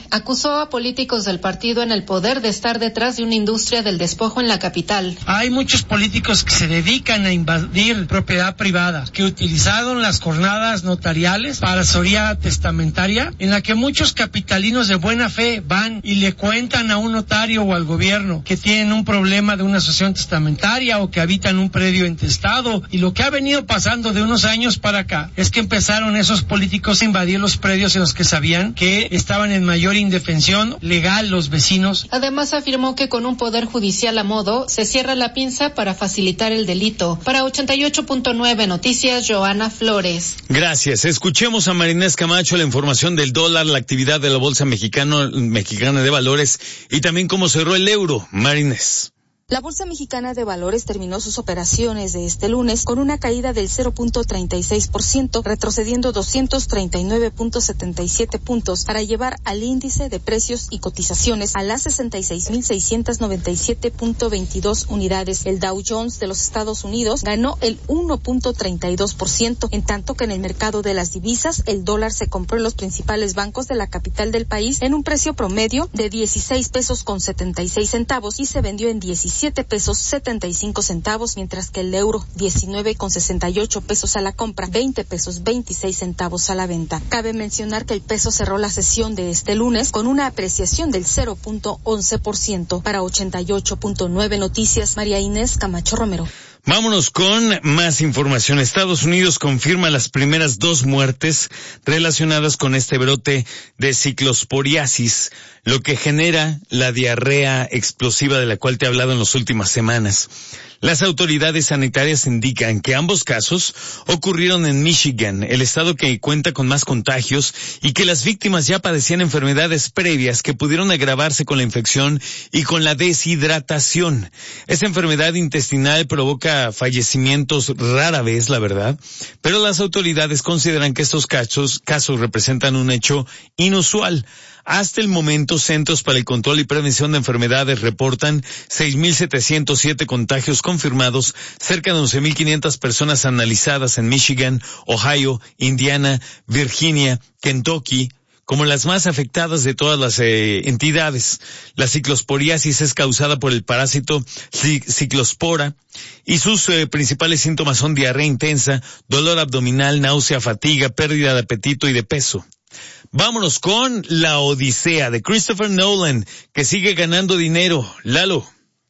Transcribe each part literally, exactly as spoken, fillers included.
acusó a políticos del partido en el poder de estar detrás de una industria del despojo en la capital. Hay muchos políticos que se dedican a invadir propiedad privada, que utilizaron las jornadas notariales para asesoría testamentaria, en la que muchos capitalinos de buena fe van y le cuentan a un notario o al gobierno que tienen un problema de una asociación testamentaria o que habitan un predio intestado. Y lo que ha venido pasando de unos años para acá es que empezaron esos políticos a invadir los predios en los que sabían que estaban en mayor indefensión legal los vecinos. Además afirmó que con un poder judicial a modo se cierra la pinza para facilitar el delito. Para ochenta y ocho punto nueve Noticias, Joana Flores. Gracias. Escuchemos a María Inés Camacho la información del dólar, la actividad de la Bolsa Mexicana, Mexicana de Valores y también cómo cerró el euro. María Inés. La Bolsa Mexicana de Valores terminó sus operaciones de este lunes con una caída del cero punto treinta y seis por ciento, retrocediendo doscientos treinta y nueve punto setenta y siete puntos para llevar al índice de precios y cotizaciones a las sesenta y seis mil seiscientos noventa y siete punto veintidós unidades. El Dow Jones de los Estados Unidos ganó el uno punto treinta y dos por ciento, en tanto que en el mercado de las divisas el dólar se compró en los principales bancos de la capital del país en un precio promedio de dieciséis pesos con setenta y seis centavos y se vendió en diecisiete pesos setenta y cinco centavos, mientras que el euro diecinueve con sesenta y ocho pesos a la compra, veinte pesos veintiséis centavos a la venta. Cabe mencionar que el peso cerró la sesión de este lunes con una apreciación del cero punto once por ciento. Para ochenta y ocho punto nueve Noticias, María Inés Camacho Romero. Vámonos con más información. Estados Unidos confirma las primeras dos muertes relacionadas con este brote de ciclosporiasis, lo que genera la diarrea explosiva de la cual te he hablado en las últimas semanas. Las autoridades sanitarias indican que ambos casos ocurrieron en Michigan, el estado que cuenta con más contagios, y que las víctimas ya padecían enfermedades previas que pudieron agravarse con la infección y con la deshidratación. Esta enfermedad intestinal provoca fallecimientos rara vez, la verdad, pero las autoridades consideran que estos casos, casos representan un hecho inusual. Hasta el momento, Centros para el Control y Prevención de Enfermedades reportan seis mil setecientos siete contagios confirmados, cerca de once mil quinientas personas analizadas en Michigan, Ohio, Indiana, Virginia, Kentucky, como las más afectadas de todas las eh, entidades. La ciclosporiasis es causada por el parásito ciclospora y sus eh, principales síntomas son diarrea intensa, dolor abdominal, náusea, fatiga, pérdida de apetito y de peso. Vámonos con La Odisea de Christopher Nolan, que sigue ganando dinero. Lalo.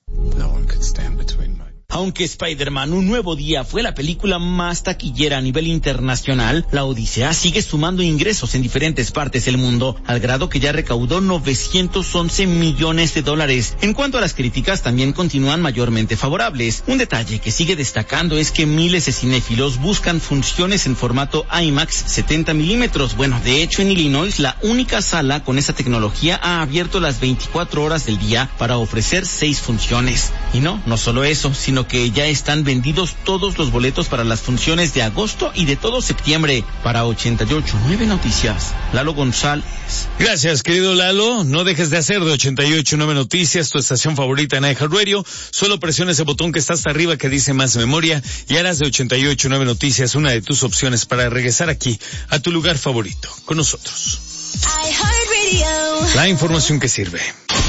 No one could stand between my... Aunque Spider-Man Un Nuevo Día fue la película más taquillera a nivel internacional, La Odisea sigue sumando ingresos en diferentes partes del mundo, al grado que ya recaudó novecientos once millones de dólares. En cuanto a las críticas, también continúan mayormente favorables. Un detalle que sigue destacando es que miles de cinéfilos buscan funciones en formato IMAX setenta milímetros. Bueno, de hecho, en Illinois, la única sala con esa tecnología ha abierto las veinticuatro horas del día para ofrecer seis funciones. Y no, no solo eso, sino que ya están vendidos todos los boletos para las funciones de agosto y de todo septiembre. Para ochenta y ocho punto nueve Noticias, Lalo González. Gracias, querido Lalo. No dejes de hacer de ochenta y ocho punto nueve Noticias tu estación favorita en iHeartRadio. Solo presiona ese botón que está hasta arriba que dice Más Memoria y harás de ochenta y ocho punto nueve Noticias una de tus opciones para regresar aquí a tu lugar favorito con nosotros. iHeartRadio. La información que sirve.